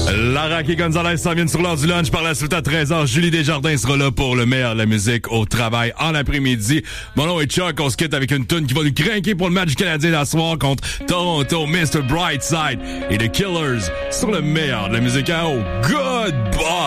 Lara et Gonzalez s'en viennent sur l'heure du lunch. Par la suite à 13h, Julie Desjardins sera là pour le meilleur de la musique au travail en après-midi. Mon nom est Chuck, on se quitte avec une tune qui va nous craquer pour le match du Canadien d'asseoir contre Toronto, Mr. Brightside et The Killers sur le meilleur de la musique. Oh, goodbye!